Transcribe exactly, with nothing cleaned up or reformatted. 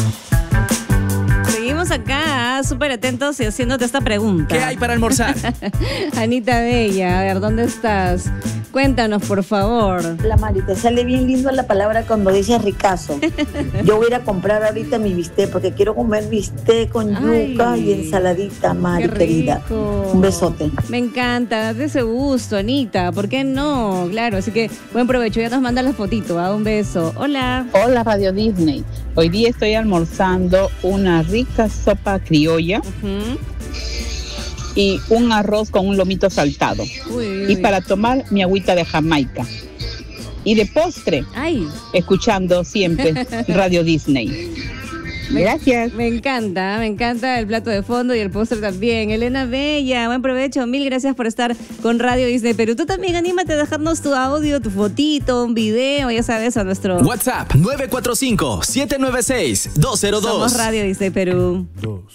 Seguimos acá, súper atentos y haciéndote esta pregunta. ¿Qué hay para almorzar? Anita Bella, a ver, ¿dónde estás? Cuéntanos, por favor. La Mari, te sale bien lindo la palabra cuando dices ricazo. Yo voy a ir a comprar ahorita mi bistec porque quiero comer bistec con Ay, yuca y ensaladita, Mari, qué querida. rico. Un besote. Me encanta, date ese gusto, Anita. ¿Por qué no? Claro, así que buen provecho. Ya nos manda la fotito, ¿ah? Un beso. Hola. Hola Radio Disney, hoy día estoy almorzando una rica sopa criolla Uh-huh. y un arroz con un lomito saltado. Uy, uy, Y uy. para tomar mi agüita de Jamaica. Y de postre, Ay, escuchando siempre Radio Disney. Gracias. me encanta, me encanta el plato de fondo y el postre también. Elena Bella, buen provecho. Mil gracias por estar con Radio Disney Perú. Tú también anímate a dejarnos tu audio, tu fotito, un video, ya sabes, a nuestro... WhatsApp nueve cuatro cinco, siete nueve seis, dos cero dos. Somos Radio Disney Perú.